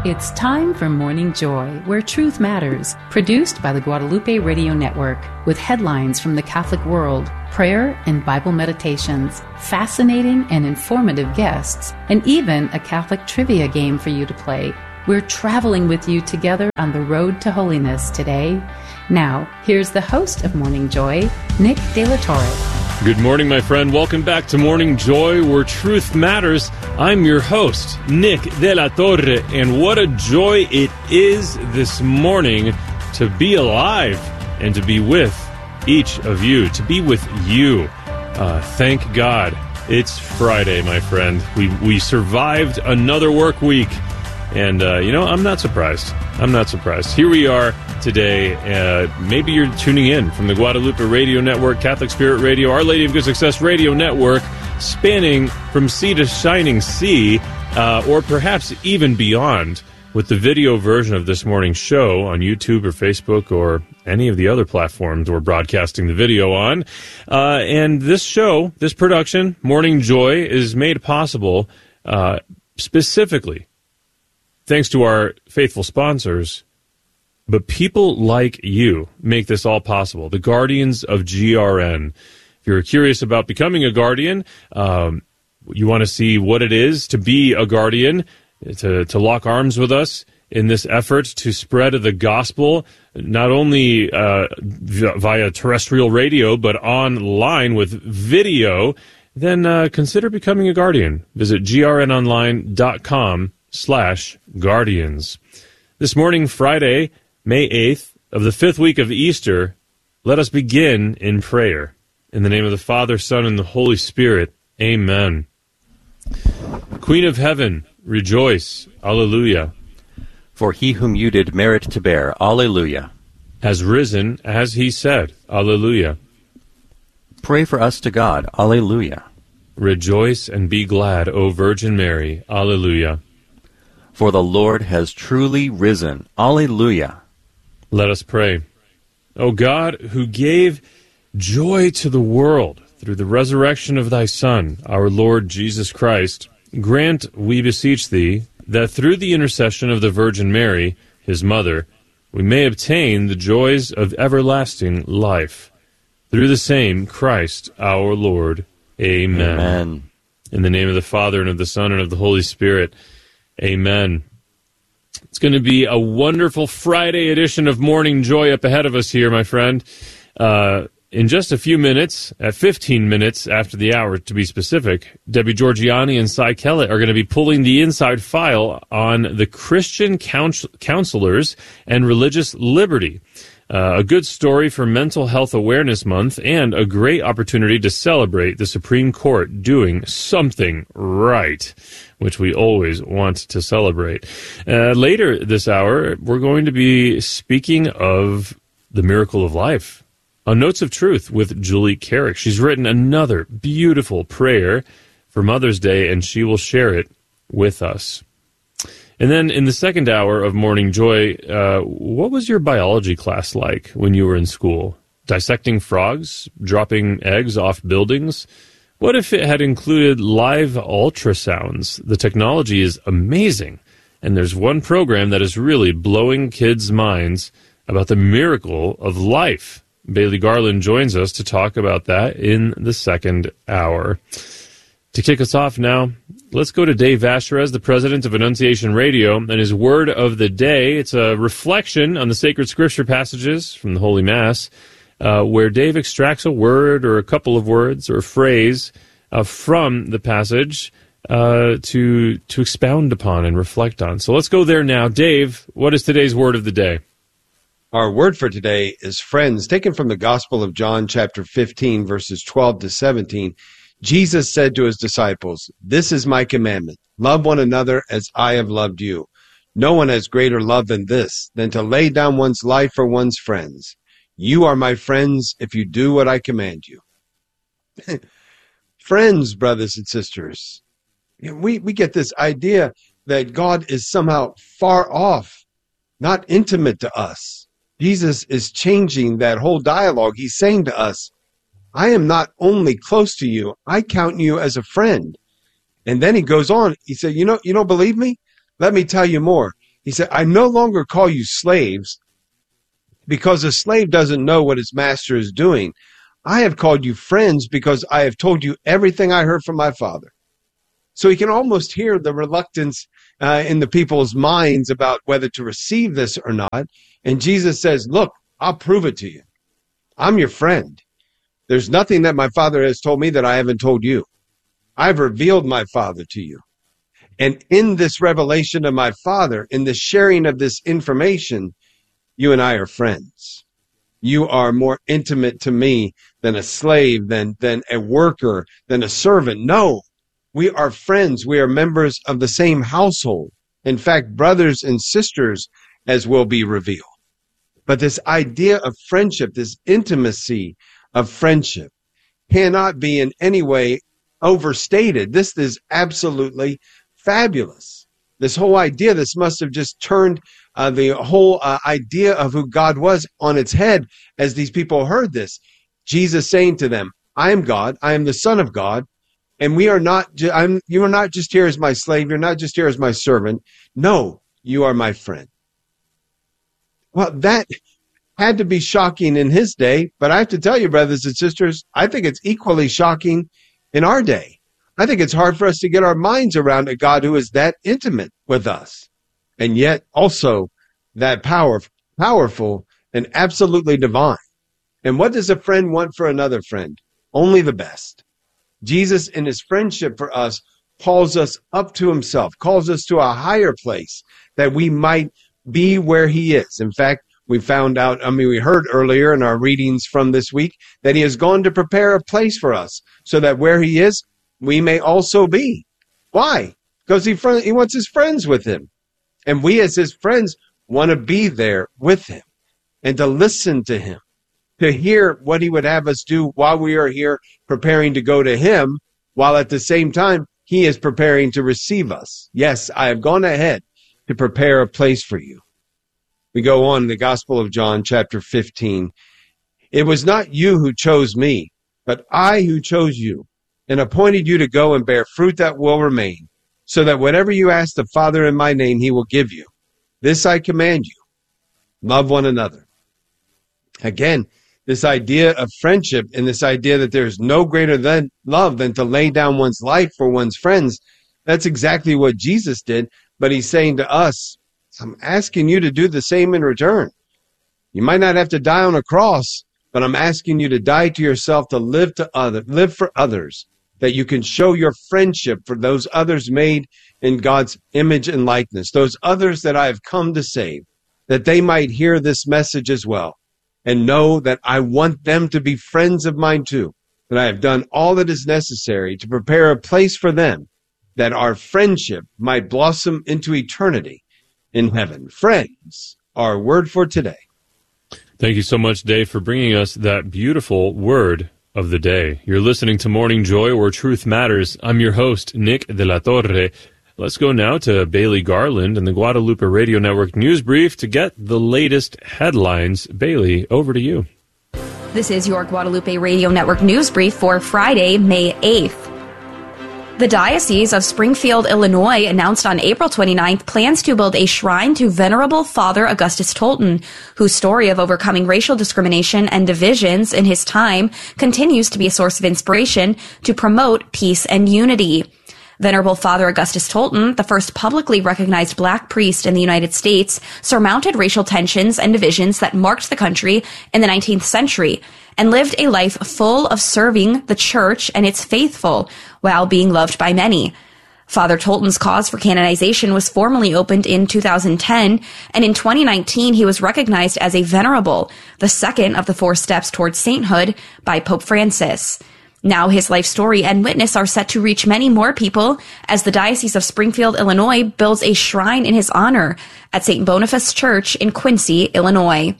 It's time for Morning Joy, where truth matters, produced by the Guadalupe Radio Network, with headlines from the Catholic world, prayer and Bible meditations, fascinating and informative guests, and even a Catholic trivia game for you to play. We're traveling with you together on the road to holiness today. Now, here's the host of Morning Joy, Nick De La Torre. Good morning, my friend. Welcome back to Morning Joy, where truth matters. I'm your host, Nick De La Torre, and what a joy it is this morning to be alive and to be with each of you, to be with you. Thank God it's Friday, my friend. We survived another work week, and I'm not surprised. Here we are today. Maybe you're tuning in from the Guadalupe Radio Network, Catholic Spirit Radio, Our Lady of Good Success Radio Network, spanning from sea to shining sea, or perhaps even beyond, with the video version of this morning's show on YouTube or Facebook or any of the other platforms we're broadcasting the video on. And this show, this production, Morning Joy, is made possible specifically thanks to our faithful sponsors. But people like you make this all possible, the Guardians of GRN. If you're curious about becoming a Guardian, you want to see what it is to be a Guardian, to lock arms with us in this effort to spread the gospel, not only via terrestrial radio, but online with video, then consider becoming a Guardian. Visit grnonline.com/guardians. This morning, Friday, May 8th, of the 5th week of Easter, let us begin in prayer. In the name of the Father, Son, and the Holy Spirit, amen. Queen of Heaven, rejoice, alleluia. For he whom you did merit to bear, alleluia. Has risen, as he said, alleluia. Pray for us to God, alleluia. Rejoice and be glad, O Virgin Mary, alleluia. For the Lord has truly risen, alleluia. Let us pray. O God, who gave joy to the world through the resurrection of thy Son, our Lord Jesus Christ, grant, we beseech thee, that through the intercession of the Virgin Mary, his mother, we may obtain the joys of everlasting life. Through the same Christ our Lord. Amen. Amen. In the name of the Father, and of the Son, and of the Holy Spirit. Amen. It's going to be a wonderful Friday edition of Morning Joy up ahead of us here, my friend. In just a few minutes, at 15 minutes after the hour to be specific, Debbie Georgiani and Cy Kellett are going to be pulling the inside file on the Christian counselors and religious liberty. A good story for Mental Health Awareness Month, and a great opportunity to celebrate the Supreme Court doing something right, which we always want to celebrate. Later this hour, we're going to be speaking of the miracle of life on Notes of Truth with Julie Carrick. She's written another beautiful prayer for Mother's Day, and she will share it with us. And then in the second hour of Morning Joy, what was your biology class like when you were in school? Dissecting frogs? Dropping eggs off buildings? What if it had included live ultrasounds? The technology is amazing, and there's one program that is really blowing kids' minds about the miracle of life. Bailey Garland joins us to talk about that in the second hour. To kick us off now, let's go to Dave Vasherez, the president of Annunciation Radio, and his word of the day. It's a reflection on the sacred scripture passages from the Holy Mass, where Dave extracts a word or a couple of words or a phrase from the passage to expound upon and reflect on. So let's go there now. Dave, what is today's word of the day? Our word for today is friends, taken from the Gospel of John, chapter 15, verses 12 to 17. Jesus said to his disciples, "This is my commandment, love one another as I have loved you. No one has greater love than this, than to lay down one's life for one's friends. You are my friends if you do what I command you." Friends, brothers and sisters, we get this idea that God is somehow far off, not intimate to us. Jesus is changing that whole dialogue. He's saying to us, I am not only close to you, I count you as a friend. And then he goes on, he said, you don't believe me? Let me tell you more. He said, I no longer call you slaves because a slave doesn't know what his master is doing. I have called you friends because I have told you everything I heard from my Father. So he can almost hear the reluctance in the people's minds about whether to receive this or not. And Jesus says, look, I'll prove it to you. I'm your friend. There's nothing that my Father has told me that I haven't told you. I've revealed my Father to you. And in this revelation of my Father, in the sharing of this information, you and I are friends. You are more intimate to me than a slave, than a worker, than a servant. No, we are friends. We are members of the same household. In fact, brothers and sisters, as will be revealed. But this idea of friendship, this intimacy of friendship, cannot be in any way overstated. This is absolutely fabulous. This whole idea, this must have just turned the whole idea of who God was on its head as these people heard this. Jesus saying to them, I am God, I am the Son of God, and you are not just here as my slave, you're not just here as my servant. No, you are my friend. Well, that had to be shocking in his day, but I have to tell you, brothers and sisters, I think it's equally shocking in our day. I think it's hard for us to get our minds around a God who is that intimate with us, and yet also that powerful and absolutely divine. And what does a friend want for another friend? Only the best. Jesus, in his friendship for us, calls us up to himself, calls us to a higher place that we might be where he is. In fact, we heard earlier in our readings from this week that he has gone to prepare a place for us so that where he is, we may also be. Why? Because he wants his friends with him. And we as his friends want to be there with him and to listen to him, to hear what he would have us do while we are here preparing to go to him, while at the same time he is preparing to receive us. Yes, I have gone ahead to prepare a place for you. We go on in the Gospel of John, chapter 15. It was not you who chose me, but I who chose you and appointed you to go and bear fruit that will remain, so that whatever you ask the Father in my name, he will give you. This I command you, love one another. Again, this idea of friendship and this idea that there's no greater love than to lay down one's life for one's friends, that's exactly what Jesus did. But he's saying to us, I'm asking you to do the same in return. You might not have to die on a cross, but I'm asking you to die to yourself, to live for others, that you can show your friendship for those others made in God's image and likeness, those others that I have come to save, that they might hear this message as well and know that I want them to be friends of mine too, that I have done all that is necessary to prepare a place for them, that our friendship might blossom into eternity in heaven. Friends, our word for today. Thank you so much, Dave, for bringing us that beautiful word of the day. You're listening to Morning Joy, where truth matters. I'm your host, Nick de la Torre. Let's go now to Bailey Garland and the Guadalupe Radio Network News Brief to get the latest headlines. Bailey, over to you. This is your Guadalupe Radio Network News Brief for Friday, May 8th. The Diocese of Springfield, Illinois, announced on April 29th plans to build a shrine to Venerable Father Augustus Tolton, whose story of overcoming racial discrimination and divisions in his time continues to be a source of inspiration to promote peace and unity. Venerable Father Augustus Tolton, the first publicly recognized black priest in the United States, surmounted racial tensions and divisions that marked the country in the 19th century and lived a life full of serving the church and its faithful while being loved by many. Father Tolton's cause for canonization was formally opened in 2010, and in 2019 he was recognized as a venerable, the second of the 4 steps towards sainthood, by Pope Francis. Now his life story and witness are set to reach many more people as the Diocese of Springfield, Illinois builds a shrine in his honor at St. Boniface Church in Quincy, Illinois.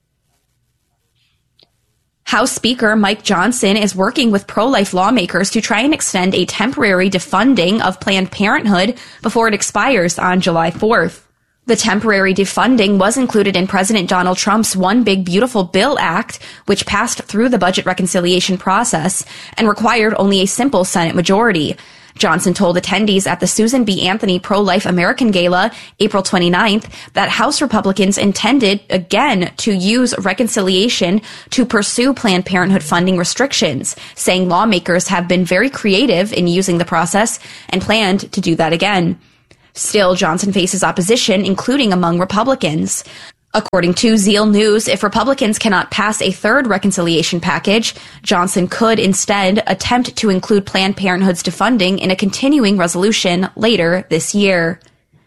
House Speaker Mike Johnson is working with pro-life lawmakers to try and extend a temporary defunding of Planned Parenthood before it expires on July 4th. The temporary defunding was included in President Donald Trump's One Big Beautiful Bill Act, which passed through the budget reconciliation process and required only a simple Senate majority. Johnson told attendees at the Susan B. Anthony Pro-Life American Gala, April 29th, that House Republicans intended, again, to use reconciliation to pursue Planned Parenthood funding restrictions, saying lawmakers have been very creative in using the process and planned to do that again. Still, Johnson faces opposition, including among Republicans. According to Zeal News, if Republicans cannot pass a third reconciliation package, Johnson could instead attempt to include Planned Parenthood's defunding in a continuing resolution later this year.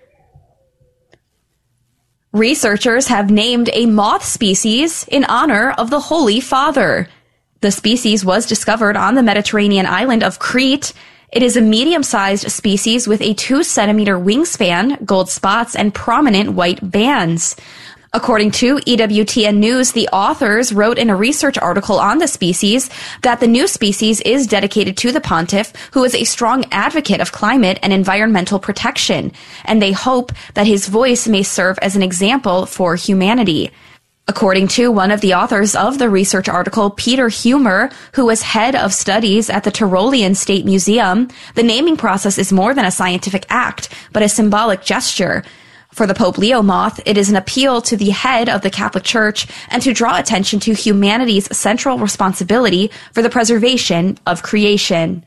Researchers have named a moth species in honor of the Holy Father. The species was discovered on the Mediterranean island of Crete. It is a medium-sized species with a 2-centimeter wingspan, gold spots, and prominent white bands. According to EWTN News, the authors wrote in a research article on the species that the new species is dedicated to the pontiff, who is a strong advocate of climate and environmental protection, and they hope that his voice may serve as an example for humanity. According to one of the authors of the research article, Peter Humer, who was head of studies at the Tyrolean State Museum, the naming process is more than a scientific act, but a symbolic gesture. For the Pope Leo moth, it is an appeal to the head of the Catholic Church and to draw attention to humanity's central responsibility for the preservation of creation.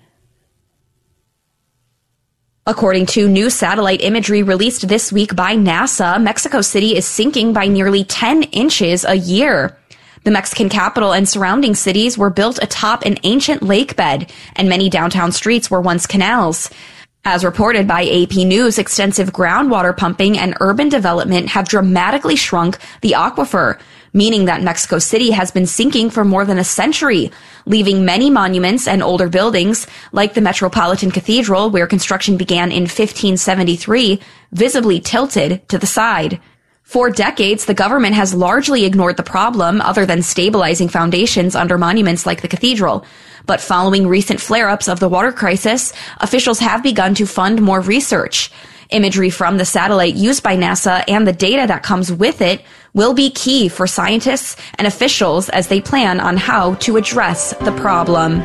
According to new satellite imagery released this week by NASA, Mexico City is sinking by nearly 10 inches a year. The Mexican capital and surrounding cities were built atop an ancient lake bed, and many downtown streets were once canals. As reported by AP News, extensive groundwater pumping and urban development have dramatically shrunk the aquifer, meaning that Mexico City has been sinking for more than a century, leaving many monuments and older buildings, like the Metropolitan Cathedral, where construction began in 1573, visibly tilted to the side. For decades, the government has largely ignored the problem, other than stabilizing foundations under monuments like the cathedral. But following recent flare-ups of the water crisis, officials have begun to fund more research. Imagery from the satellite used by NASA and the data that comes with it will be key for scientists and officials as they plan on how to address the problem.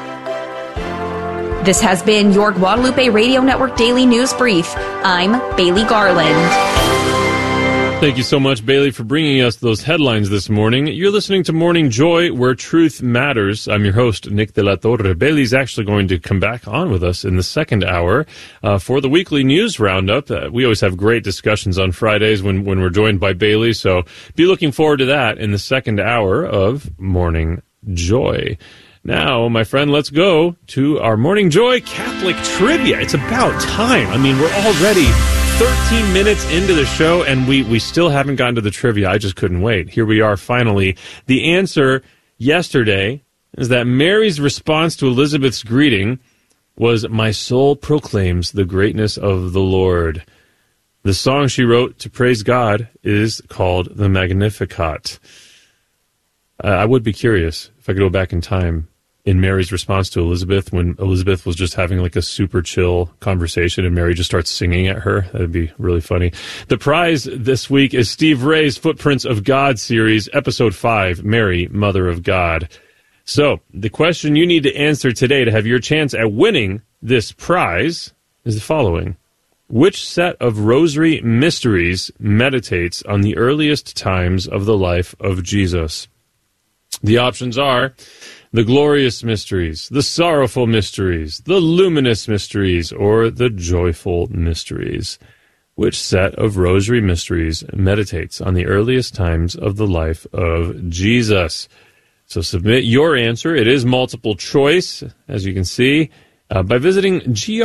This has been your Guadalupe Radio Network Daily News Brief. I'm Bailey Garland. Thank you so much, Bailey, for bringing us those headlines this morning. You're listening to Morning Joy, where truth matters. I'm your host, Nick de la Torre. Bailey's actually going to come back on with us in the second hour for the weekly news roundup. We always have great discussions on Fridays when we're joined by Bailey, so be looking forward to that in the second hour of Morning Joy. Now, my friend, let's go to our Morning Joy Catholic Trivia. It's about time. I mean, we're already 13 minutes into the show, and we still haven't gotten to the trivia. I just couldn't wait. Here we are, finally. The answer yesterday is that Mary's response to Elizabeth's greeting was, "My soul proclaims the greatness of the Lord." The song she wrote to praise God is called the Magnificat. I would be curious if I could go back in time in Mary's response to Elizabeth, when Elizabeth was just having like a super chill conversation and Mary just starts singing at her. That'd be really funny. The prize this week is Steve Ray's Footprints of God series, episode 5, Mary, Mother of God. So the question you need to answer today to have your chance at winning this prize is the following. Which set of rosary mysteries meditates on the earliest times of the life of Jesus? The options are the glorious mysteries, the sorrowful mysteries, the luminous mysteries, or the joyful mysteries. Which set of rosary mysteries meditates on the earliest times of the life of Jesus? So submit your answer. It is multiple choice, as you can see, by visiting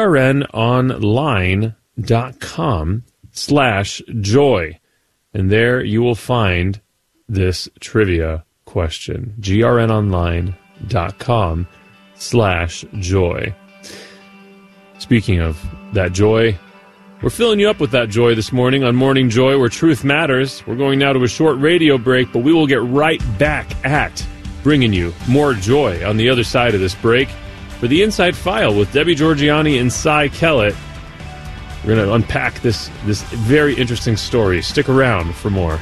grnonline.com/joy. And there you will find this trivia question. grnonline.com/joy. Speaking of that joy, we're filling you up with that joy this morning on Morning Joy, where truth matters. We're going now to a short radio break, but we will get right back at bringing you more joy on the other side of this break. For the Inside File with Debbie Georgianni and Cy Kellett, we're going to unpack this very interesting story. Stick around for more.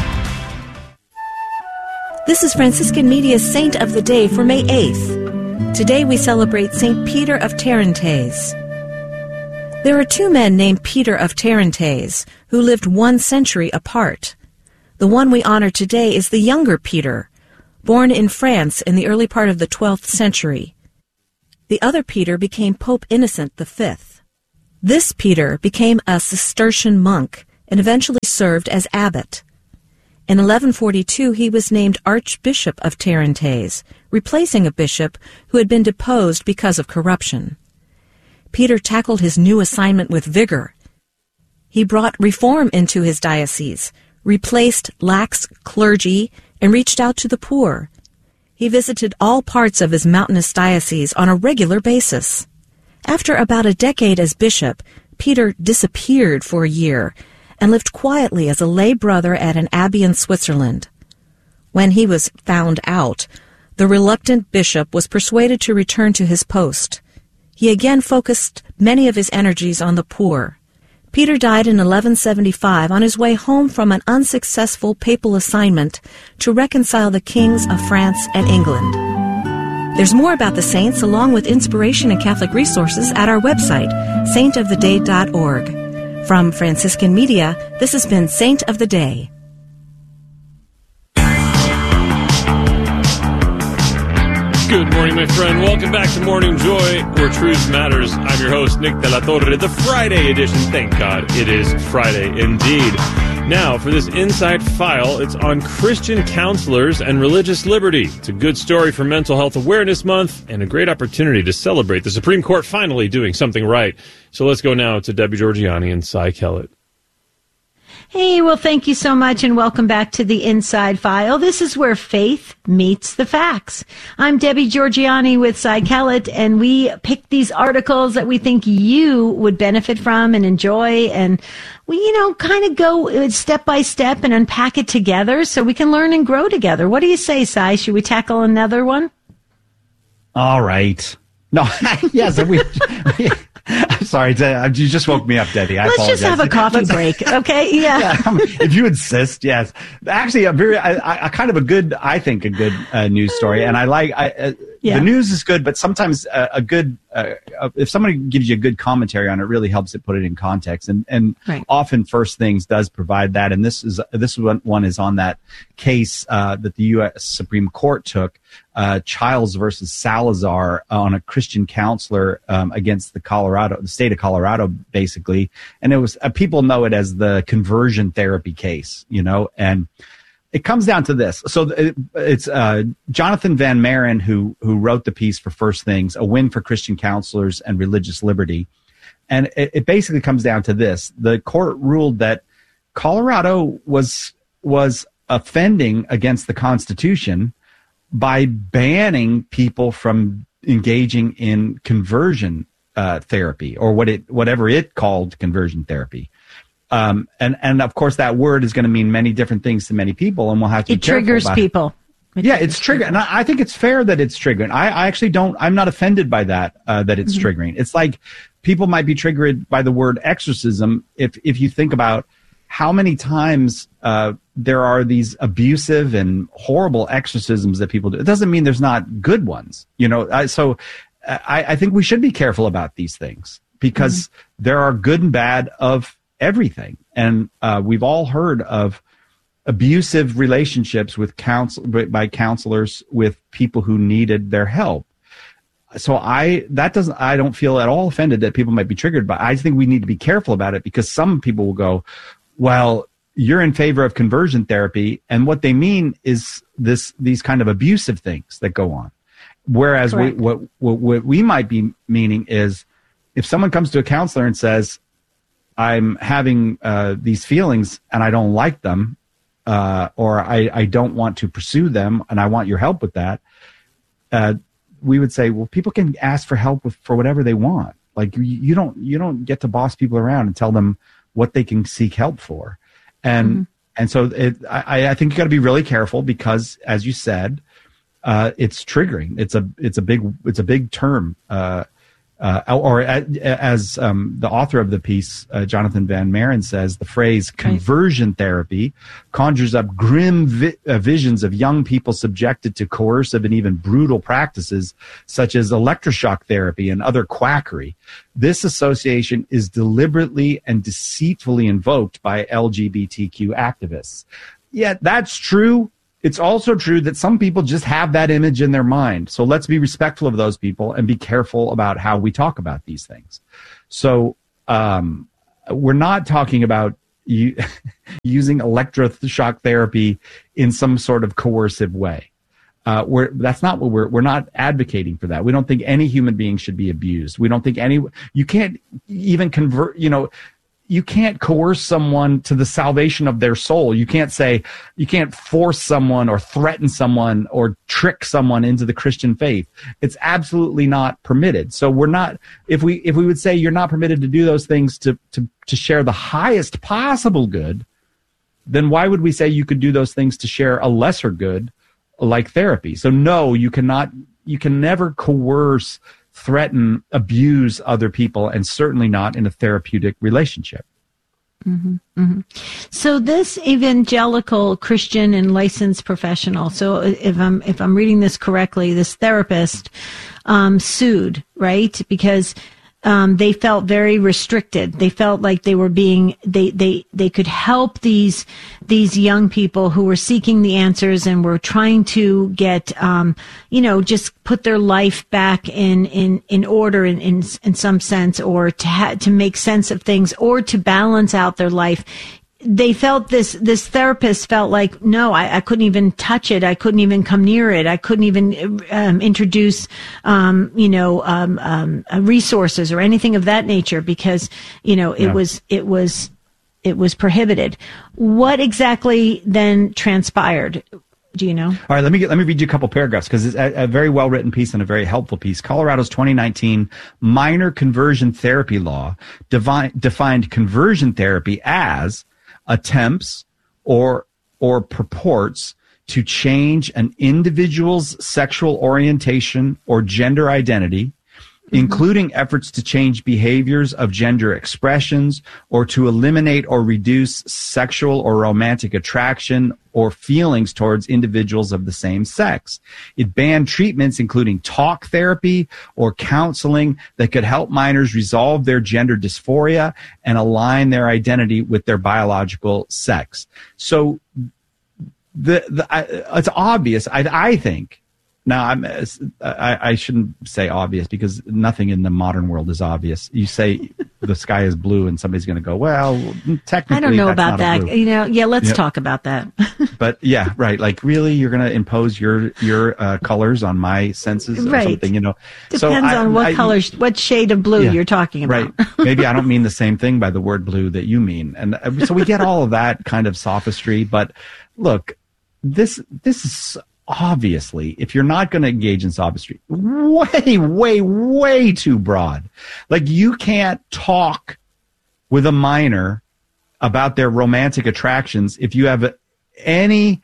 This is Franciscan Media's Saint of the Day for May 8th. Today we celebrate St. Peter of Tarentaise. There are two men named Peter of Tarentaise who lived 1 century apart. The one we honor today is the younger Peter, born in France in the early part of the 12th century. The other Peter became Pope Innocent V. This Peter became a Cistercian monk and eventually served as abbot. In 1142, he was named Archbishop of Tarentaise, replacing a bishop who had been deposed because of corruption. Peter tackled his new assignment with vigor. He brought reform into his diocese, replaced lax clergy, and reached out to the poor. He visited all parts of his mountainous diocese on a regular basis. After about a decade as bishop, Peter disappeared for a year and lived quietly as a lay brother at an abbey in Switzerland. When he was found out, the reluctant bishop was persuaded to return to his post. He again focused many of his energies on the poor. Peter died in 1175 on his way home from an unsuccessful papal assignment to reconcile the kings of France and England. There's more about the saints along with inspiration and Catholic resources at our website, saintoftheday.org. From Franciscan Media, this has been Saint of the Day. Good morning, my friend. Welcome back to Morning Joy, where truth matters. I'm your host, Nick De La Torre, the Friday edition. Thank God it is Friday indeed. Now, for this Inside File, it's on Christian counselors and religious liberty. It's a good story for Mental Health Awareness Month and a great opportunity to celebrate the Supreme Court finally doing something right. So let's go now to Debbie Georgianni and Cy Kellett. Hey, well, thank you so much, and welcome back to the Inside File. This is where faith meets the facts. I'm Debbie Georgianni with Cy Kellett, and we pick these articles that we think you would benefit from and enjoy, and we, kind of go step by step and unpack it together so we can learn and grow together. What do you say, Cy? Should we tackle another one? All right. No, yes, I'm sorry, you just woke me up, Debbie. I apologize. Let's just have a coffee break, okay? Yeah. If you insist, yes. Actually, a good news story, and the news is good, but sometimes if somebody gives you a good commentary on it, really helps it put it in context, and right. Often First Things does provide that, and this one is on that case that the U.S. Supreme Court took. Childs versus Salazar on a Christian counselor against the state of Colorado, basically. And it was people know it as the conversion therapy case, and it comes down to this. So it's Jonathan Van Maren who wrote the piece for First Things, a win for Christian counselors and religious liberty. And it basically comes down to this. The court ruled that Colorado was offending against the Constitution by banning people from engaging in conversion therapy, or whatever it called conversion therapy. And of course that word is going to mean many different things to many people, and we'll have to be careful triggers about people. It's triggering. And I think it's fair that it's triggering. I actually I'm not offended by that it's triggering. It's like people might be triggered by the word exorcism if you think about how many times there are these abusive and horrible exorcisms that people do. It doesn't mean there's not good ones, So I think we should be careful about these things because there are good and bad of everything. And we've all heard of abusive relationships by counselors with people who needed their help. So I don't feel at all offended that people might be triggered, but I think we need to be careful about it because some people will go, well, you're in favor of conversion therapy, and what they mean is these kind of abusive things that go on. Whereas what we might be meaning is if someone comes to a counselor and says, I'm having these feelings and I don't like them, or I don't want to pursue them and I want your help with that, we would say, well, people can ask for help for whatever they want. Like you don't get to boss people around and tell them what they can seek help for. And so I think you got to be really careful because, as you said, it's triggering. It's a big term. As the author of the piece, Jonathan Van Maren, says, the phrase conversion therapy conjures up grim visions of young people subjected to coercive and even brutal practices such as electroshock therapy and other quackery. This association is deliberately and deceitfully invoked by LGBTQ activists. Yet that's true. It's also true that some people just have that image in their mind. So let's be respectful of those people and be careful about how we talk about these things. So we're not talking about using electroshock therapy in some sort of coercive way. That's not what we're not advocating for that. We don't think any human being should be abused. We don't think you can't even convert, you can't coerce someone to the salvation of their soul. You can't force someone or threaten someone or trick someone into the Christian faith. It's absolutely not permitted. So we're not, if we would say you're not permitted to do those things to share the highest possible good, then why would we say you could do those things to share a lesser good like therapy? So no, you can never coerce, threaten, abuse other people, and certainly not in a therapeutic relationship. Mm-hmm, mm-hmm. So this evangelical Christian and licensed professional, so if I'm reading this correctly, this therapist sued, right? Because they felt very restricted. They felt like they were they could help these young people who were seeking the answers and were trying to get, just put their life back in order in some sense, or to make sense of things, or to balance out their life. They felt this therapist felt like, no, I couldn't even touch it. I couldn't even come near it. I couldn't even introduce, resources or anything of that nature because, it was prohibited. What exactly then transpired? Do you know? All right, let me read you a couple paragraphs because it's a very well-written piece and a very helpful piece. Colorado's 2019 minor conversion therapy law defined conversion therapy as attempts or purports to change an individual's sexual orientation or gender identity, including efforts to change behaviors of gender expressions or to eliminate or reduce sexual or romantic attraction or feelings towards individuals of the same sex. It banned treatments including talk therapy or counseling that could help minors resolve their gender dysphoria and align their identity with their biological sex. So it's obvious, I think. Now, I shouldn't say obvious because nothing in the modern world is obvious. You say the sky is blue and somebody's going to go, well, technically, I don't know about that. Blue. Let's talk about that. But yeah, right. Like really, you're going to impose your colors on my senses or something, Depends on what shade of blue you're talking about. Right. Maybe I don't mean the same thing by the word blue that you mean. And so we get all of that kind of sophistry. But look, this is obviously, if you're not going to engage in sophistry, way, way, way too broad. Like you can't talk with a minor about their romantic attractions if you have any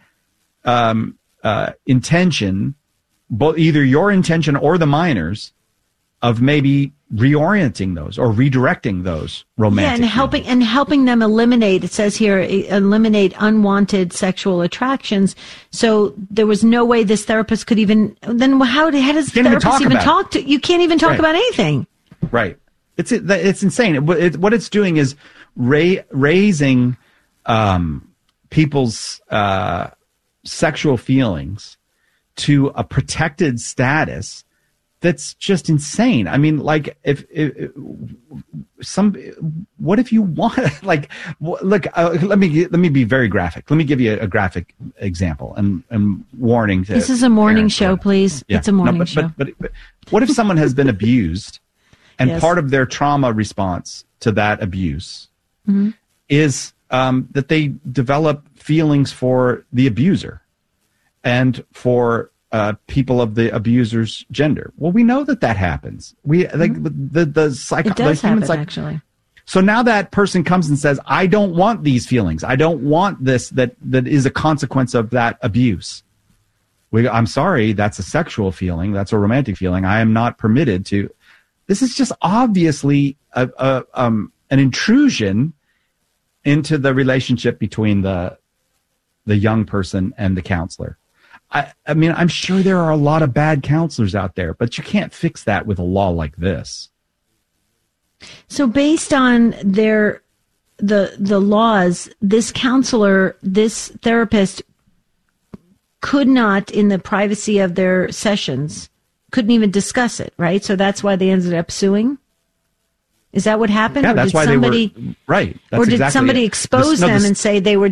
intention, both either your intention or the minor's, of maybe reorienting those or redirecting those romantic and helping them eliminate, it says here, eliminate unwanted sexual attractions. So there was no way this therapist could even, then how does the therapist even talk to, you can't even talk about anything. Right. It's insane. What it's doing is raising people's sexual feelings to a protected status that's just insane. I mean, like, what if you want, like, look, let me be very graphic. Let me give you a graphic example and warning. This is a morning show, please. Yeah. It's a morning show. But what if someone has been abused and part of their trauma response to that abuse is that they develop feelings for the abuser and for people of the abuser's gender. Well, we know that happens. We like the it does happen, actually. So now that person comes and says, "I don't want these feelings. I don't want this. That is a consequence of that abuse." I'm sorry. That's a sexual feeling. That's a romantic feeling. I am not permitted to. This is just obviously an intrusion into the relationship between the young person and the counselor. I mean, I'm sure there are a lot of bad counselors out there, but you can't fix that with a law like this. So based on the laws, this counselor, this therapist could not, in the privacy of their sessions, couldn't even discuss it, right? So that's why they ended up suing? Is that what happened? Yeah, or that's did why somebody, they were... Right. That's or did exactly somebody it. expose them and say they were